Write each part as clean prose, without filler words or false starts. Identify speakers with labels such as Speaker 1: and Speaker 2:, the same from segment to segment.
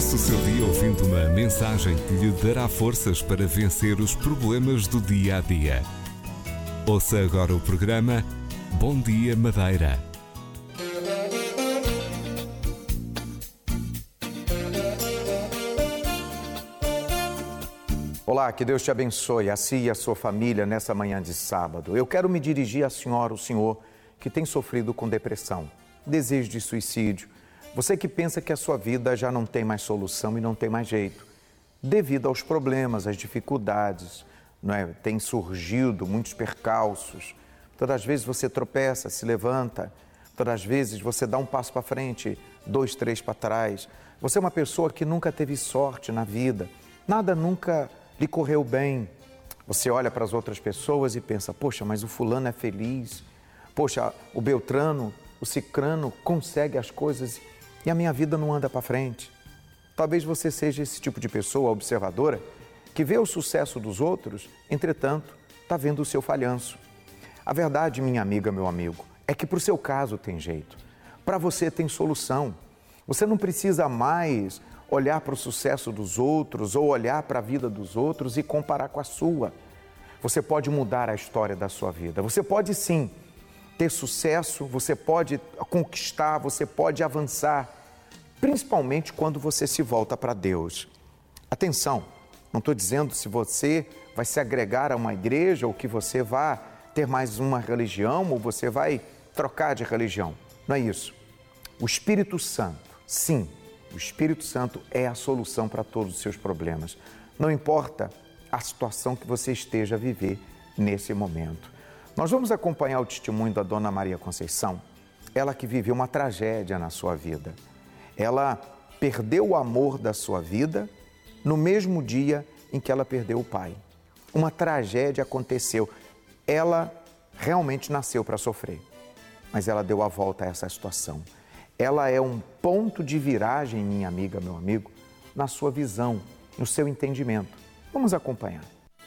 Speaker 1: Comece o seu dia ouvindo uma mensagem que lhe dará forças para vencer os problemas do dia a dia. Ouça agora o programa Bom Dia Madeira.
Speaker 2: Olá, que Deus te abençoe, a si e a sua família nessa manhã de sábado. Eu quero me dirigir à senhora, o senhor, que tem sofrido com depressão, desejo de suicídio. Você que pensa que a sua vida já não tem mais solução e não tem mais jeito. Devido aos problemas, às dificuldades, não é? Tem surgido muitos percalços. Todas as vezes você tropeça, se levanta. Todas as vezes você dá um passo para frente, 2, 3 para trás. Você é uma pessoa que nunca teve sorte na vida. Nada nunca lhe correu bem. Você olha para as outras pessoas e pensa, poxa, mas o fulano é feliz. Poxa, o Beltrano, o Cicrano consegue as coisas e a minha vida não anda para frente. Talvez você seja esse tipo de pessoa observadora que vê o sucesso dos outros, entretanto, está vendo o seu falhanço. A verdade, minha amiga, meu amigo, é que para o seu caso tem jeito. Para você tem solução. Você não precisa mais olhar para o sucesso dos outros ou olhar para a vida dos outros e comparar com a sua. Você pode mudar a história da sua vida. Você pode sim ter sucesso, você pode conquistar, você pode avançar, principalmente quando você se volta para Deus. Atenção, não estou dizendo se você vai se agregar a uma igreja ou que você vai ter mais uma religião ou você vai trocar de religião. Não é isso. O Espírito Santo, sim, o Espírito Santo é a solução para todos os seus problemas. Não importa a situação que você esteja a viver nesse momento. Nós vamos acompanhar o testemunho da Dona Maria Conceição, ela que viveu uma tragédia na sua vida. Ela perdeu o amor da sua vida no mesmo dia em que ela perdeu o pai. Uma tragédia aconteceu. Ela realmente nasceu para sofrer, mas ela deu a volta a essa situação. Ela é um ponto de viragem, minha amiga, meu amigo, na sua visão, no seu entendimento. Vamos acompanhar.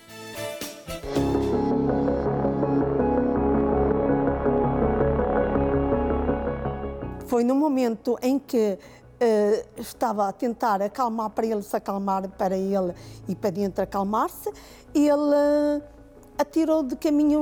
Speaker 3: Foi no momento em que estava a tentar acalmar para ele se acalmar, para ele e para dentro acalmar-se, ele atirou de caminho